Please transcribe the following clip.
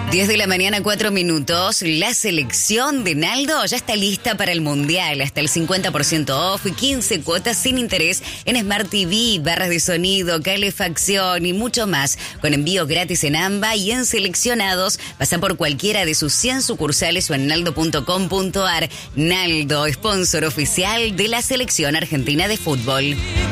10 de la mañana, 4 minutos. La selección de Naldo ya está lista para el Mundial. Hasta el 50% off y 15 cuotas sin interés en Smart TV, barras de sonido, calefacción y mucho más. Con envío gratis en AMBA y en seleccionados. Pasa por cualquiera de sus 100 sucursales o en naldo.com.ar. Naldo, sponsor oficial de la selección argentina de fútbol.